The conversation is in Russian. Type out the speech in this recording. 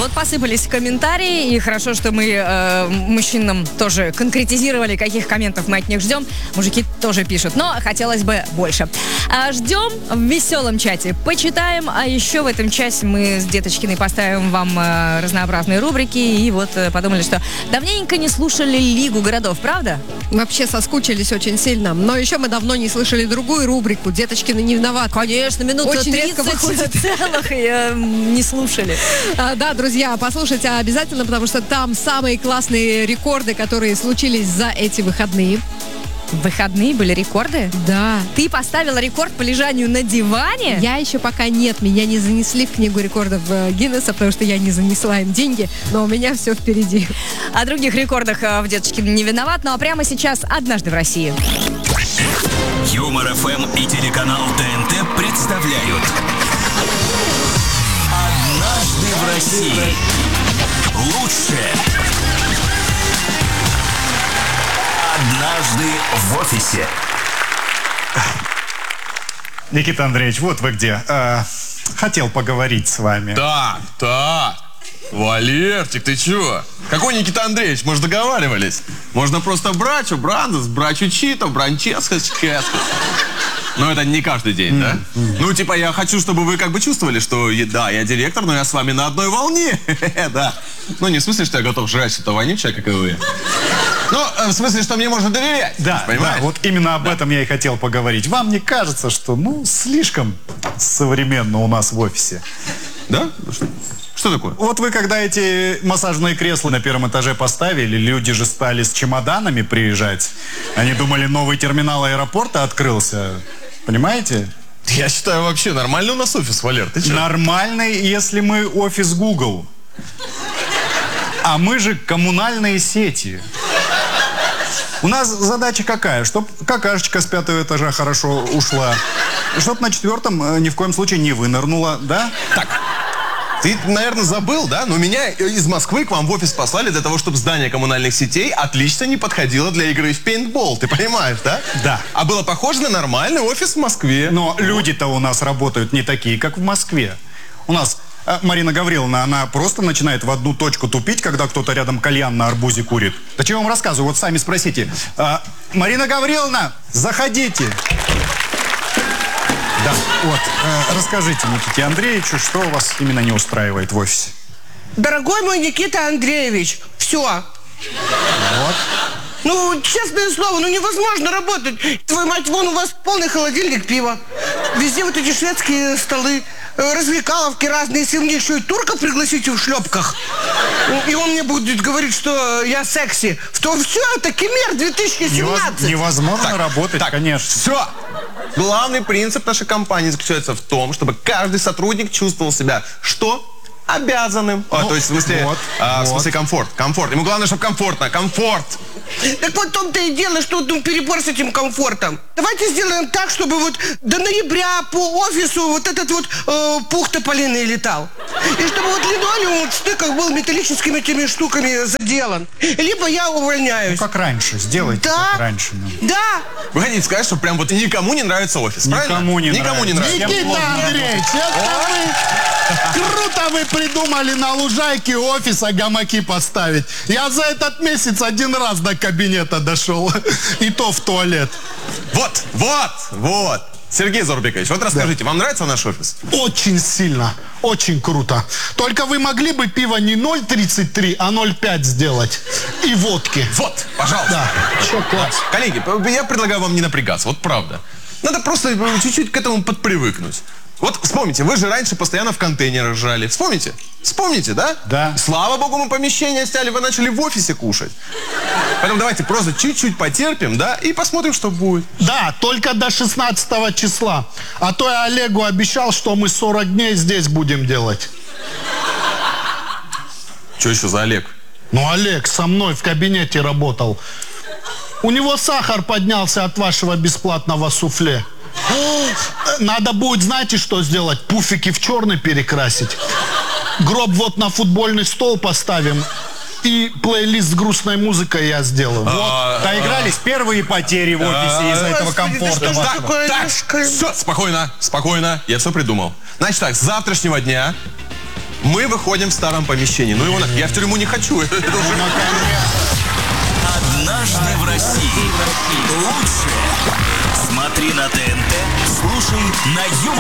Вот посыпались комментарии, и хорошо, что мы мужчинам тоже конкретизировали, каких комментов мы от них ждем. Мужики тоже пишут, но хотелось бы больше. Ждем в веселом чате, почитаем, а еще в этом часе мы с Деточкиной поставим вам разнообразные рубрики, и вот подумали, что давненько не слушали Лигу городов, правда? Вообще соскучились очень сильно, но еще мы давно не слышали другую рубрику «Деточкины не виноват». Конечно, минут очень 30 целых не слушали. Да, друзья, послушайте обязательно, потому что там самые классные рекорды, которые случились за эти выходные. В выходные были рекорды? Да. Ты поставила рекорд по лежанию на диване? Я еще пока нет, меня не занесли в книгу рекордов Гиннесса, потому что я не занесла им деньги, но у меня все впереди. О других рекордах в «Деточкине не виноват», ну а прямо сейчас «Однажды в России». Юмор ФМ и телеканал ТНТ представляют «Однажды в России». Лучшее. Однажды в офисе. Никита Андреевич, вот вы где. Хотел поговорить с вами. Так. Валерчик, ты чё? Какой Никита Андреевич? Мы же договаривались. Можно просто брачу, брандус, брачу чито, бранческо, ческо. Но это не каждый день, да? Ну, типа, я хочу, чтобы вы как бы чувствовали, что, да, я директор, но я с вами на одной волне. Да. Ну, не в смысле, что я готов жрать что-то вонючее, как и вы. Ну, в смысле, что мне можно доверять. Да, вот именно об этом я и хотел поговорить. Вам не кажется, что, слишком современно у нас в офисе? Да? Что такое? Вот вы, когда эти массажные кресла на первом этаже поставили, люди же стали с чемоданами приезжать. Они думали, новый терминал аэропорта открылся. Понимаете? Я считаю, вообще нормальный у нас офис, Валер. Ты чё? Нормальный, если мы офис Google. А мы же коммунальные сети. У нас задача какая? Чтоб какашечка с 5-го этажа хорошо ушла. Чтоб на 4-м ни в коем случае не вынырнула, да? Так, ты, наверное, забыл, да? Но меня из Москвы к вам в офис послали для того, чтобы здание коммунальных сетей отлично не подходило для игры в пейнтбол. Ты понимаешь, да? Да. А было похоже на нормальный офис в Москве. Но люди-то у нас работают не такие, как в Москве. У нас Марина Гавриловна, она просто начинает в одну точку тупить, когда кто-то рядом кальян на арбузе курит. Да чего я вам рассказываю? Вот сами спросите. Марина Гавриловна, заходите. Да, вот. Расскажите Никите Андреевичу, что вас именно не устраивает в офисе. Дорогой мой Никита Андреевич, все. Вот. Ну, честное слово, невозможно работать. Твою мать, вон у вас полный холодильник пива. Везде вот эти шведские столы, развлекаловки разные. Если мне еще и турка пригласите в шлепках, и он мне будет говорить, что я секси, то все, это Кемер 2017. Невозможно работать, конечно. Все. Главный принцип нашей компании заключается в том, чтобы каждый сотрудник чувствовал себя, что? Обязанным. То есть, в смысле, в смысле комфорт. Ему главное, чтобы комфортно. Комфорт. Так вот в том-то и дело, что перебор с этим комфортом. Давайте сделаем так, чтобы вот до ноября по офису вот этот вот пух тополиный летал. И чтобы вот линолеум в стыках был металлическими этими штуками заделан. Либо я увольняюсь. Как раньше, сделайте как раньше. Да. Вы хотите сказать, что прям вот никому не нравится офис, правильно? Никому не нравится. Никита Андреевич, круто вы придумали на лужайке офиса гамаки поставить. Я за этот месяц один раз до кабинета дошел. И то в туалет. Вот. Сергей Зорбекович, вот расскажите, вам нравится наш офис? Очень сильно, очень круто. Только вы могли бы пиво не 0,33, а 0,5 сделать. И водки. Вот, пожалуйста. Да, что класс. Коллеги, я предлагаю вам не напрягаться, вот правда. Надо просто чуть-чуть к этому подпривыкнуть. Вот вспомните, вы же раньше постоянно в контейнерах жрали. Вспомните, да? Да. Слава богу, мы помещение сняли, вы начали в офисе кушать. Поэтому давайте просто чуть-чуть потерпим, да, и посмотрим, что будет. Да, только до 16 числа. А то я Олегу обещал, что мы 40 дней здесь будем делать. Что еще за Олег? Ну, Олег со мной в кабинете работал. У него сахар поднялся от вашего бесплатного суфле. Надо будет, знаете, что сделать? Пуфики в черный перекрасить. Гроб вот на футбольный стол поставим. И плейлист с грустной музыкой я сделаю. Вот, доигрались первые потери в офисе из-за этого комфорта. Так, все, спокойно. Я все придумал. Значит так, с завтрашнего дня Мы выходим в старом помещении. Ну его я в тюрьму не хочу. Это уже... Однажды в России. Лучше. Смотри на ТНТ, слушай на Юмор.